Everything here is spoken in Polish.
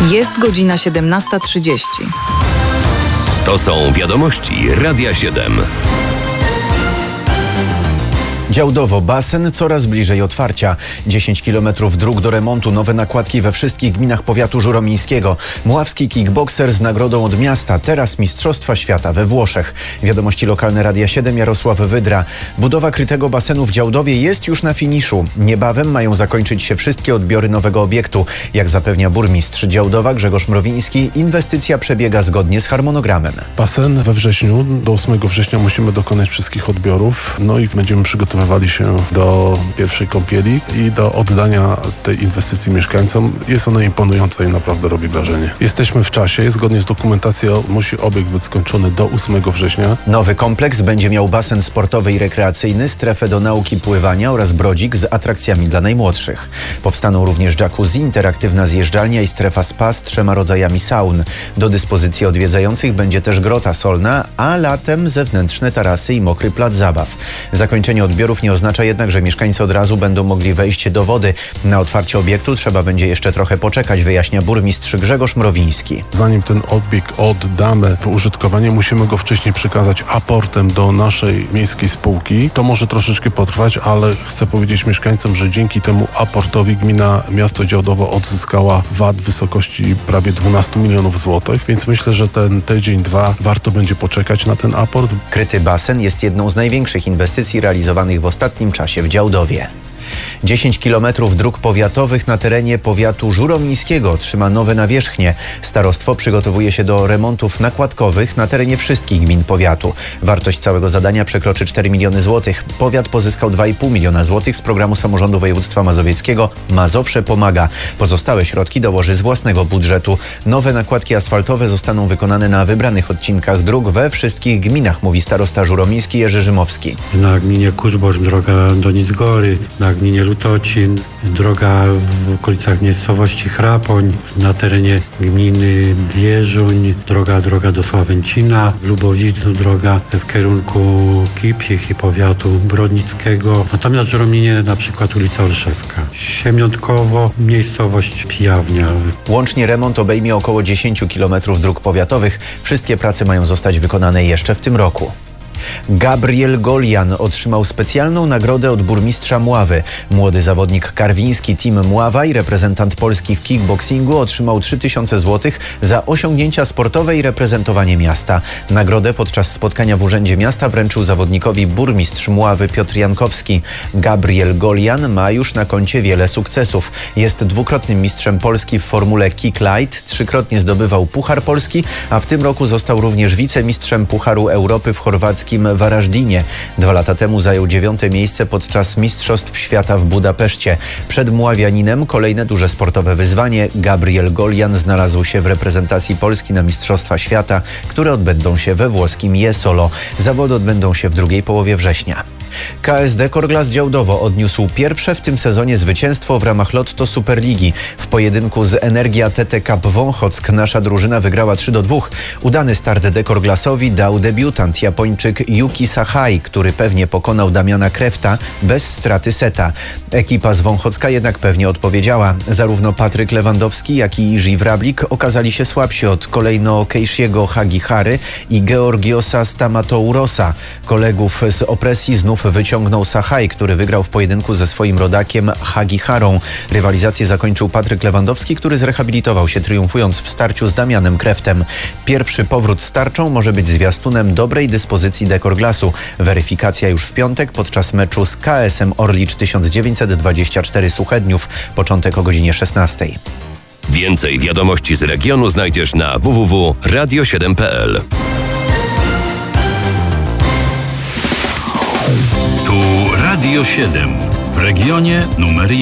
Jest godzina 17:30. To są wiadomości Radia 7. Działdowo basen coraz bliżej otwarcia. 10 km dróg do remontu, nowe nakładki we wszystkich gminach powiatu żuromińskiego. Mławski kickbokser z nagrodą od miasta, teraz Mistrzostwa Świata we Włoszech. Wiadomości lokalne Radia 7, Jarosław Wydra. Budowa krytego basenu w Działdowie jest już na finiszu. Niebawem mają zakończyć się wszystkie odbiory nowego obiektu. Jak zapewnia burmistrz Działdowa Grzegorz Mrowiński, inwestycja przebiega zgodnie z harmonogramem. Basen we wrześniu, do 8 września musimy dokonać wszystkich odbiorów, no i będziemy przygotowywali się do pierwszej kąpieli i do oddania tej inwestycji mieszkańcom. Jest ona imponująca i naprawdę robi wrażenie. Jesteśmy w czasie, zgodnie z dokumentacją musi obiekt być skończony do 8 września. Nowy kompleks będzie miał basen sportowy i rekreacyjny, strefę do nauki pływania oraz brodzik z atrakcjami dla najmłodszych. Powstaną również jacuzzi, interaktywna zjeżdżalnia i strefa spa z 3 rodzajami saun. Do dyspozycji odwiedzających będzie też grota solna, a latem zewnętrzne tarasy i mokry plac zabaw. Zakończenie odbiorów nie oznacza jednak, że mieszkańcy od razu będą mogli wejść do wody. Na otwarcie obiektu trzeba będzie jeszcze trochę poczekać, wyjaśnia burmistrz Grzegorz Mrowiński. Zanim ten obiekt oddamy w użytkowanie, musimy go wcześniej przekazać aportem do naszej miejskiej spółki. To może troszeczkę potrwać, ale chcę powiedzieć mieszkańcom, że dzięki temu aportowi gmina miasto Działdowo odzyskała VAT w wysokości prawie 12 milionów złotych, więc myślę, że ten tydzień, 2 warto będzie poczekać na ten aport. Kryty basen jest jedną z największych inwestycji realizowanych w ostatnim czasie w Działdowie. 10 km dróg powiatowych na terenie powiatu żuromińskiego otrzyma nowe nawierzchnie. Starostwo przygotowuje się do remontów nakładkowych na terenie wszystkich gmin powiatu. Wartość całego zadania przekroczy 4 miliony złotych. Powiat pozyskał 2,5 miliona złotych z programu samorządu województwa mazowieckiego Mazowsze Pomaga. Pozostałe środki dołoży z własnego budżetu. Nowe nakładki asfaltowe zostaną wykonane na wybranych odcinkach dróg we wszystkich gminach, mówi starosta żuromiński Jerzy Rzymowski. Na gminie Kurzborz droga do Nicgory, na gminie Lutocin, droga w okolicach miejscowości Chrapoń, na terenie gminy Wierzuń, droga do Sławęcina, w Lubowicu droga w kierunku Kipich i powiatu brodnickiego. Natomiast w Żurominie na przykład ulica Olszewska. Siemiątkowo, miejscowość Pijawnia. Łącznie remont obejmie około 10 km dróg powiatowych. Wszystkie prace mają zostać wykonane jeszcze w tym roku. Gabriel Golian otrzymał specjalną nagrodę od burmistrza Mławy. Młody zawodnik karwiński Team Mława i reprezentant Polski w kickboxingu otrzymał 3000 zł za osiągnięcia sportowe i reprezentowanie miasta. Nagrodę podczas spotkania w Urzędzie Miasta wręczył zawodnikowi burmistrz Mławy Piotr Jankowski. Gabriel Golian ma już na koncie wiele sukcesów. Jest dwukrotnym mistrzem Polski w formule Kick Light, 3-krotnie zdobywał Puchar Polski, a w tym roku został również wicemistrzem Pucharu Europy w chorwackim Varażdinie. 2 lata temu zajął 9. miejsce podczas Mistrzostw Świata w Budapeszcie. Przed Mławianinem kolejne duże sportowe wyzwanie. Gabriel Golian znalazł się w reprezentacji Polski na Mistrzostwa Świata, które odbędą się we włoskim Jesolo. Zawody odbędą się w drugiej połowie września. KS Dekor Działdowo odniósł pierwsze w tym sezonie zwycięstwo w ramach Lotto Superligi. W pojedynku z Energia TT Cup Wąchock nasza drużyna wygrała 3-2. Udany start Dekor Glasowi dał debiutant Japończyk Yuki Sahai, który pewnie pokonał Damiana Krefta bez straty seta. Ekipa z Wąchocka jednak pewnie odpowiedziała. Zarówno Patryk Lewandowski, jak i Iży Wrablik okazali się słabsi od kolejno Keishiego Hagihary i Georgiosa Stamatourosa. Kolegów z opresji znów wyciągnął Sahai, który wygrał w pojedynku ze swoim rodakiem Hagiharą. Rywalizację zakończył Patryk Lewandowski, który zrehabilitował się, triumfując w starciu z Damianem Kreftem. Pierwszy powrót z tarczą może być zwiastunem dobrej dyspozycji Dekor Glasu. Weryfikacja już w piątek podczas meczu z KS-em Orlicz 1924 Suchedniów. Początek o godzinie 16. Więcej wiadomości z regionu znajdziesz na www.radio7.pl. Tu Radio 7 w regionie numer 1.